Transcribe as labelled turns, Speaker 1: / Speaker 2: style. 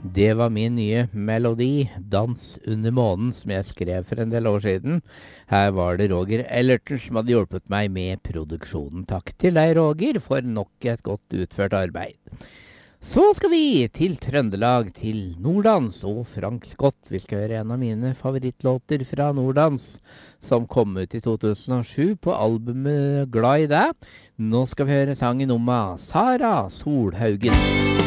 Speaker 1: Det var min nye melodi, Dans under månen, som jeg skrev for en del år siden. Her var det Roger Ellerton som hadde hjulpet meg med produksjonen. Takk til deg, Roger, for nok et godt utført arbeid. Så skal vi til Trøndelag, til Norddans og Frank Scott. Vi skal høre en av mine favorittlåter fra Norddans, som kom ut i 2007 på albumet Glad i deg. Nå skal vi høre sangen om Sara Solhaugen.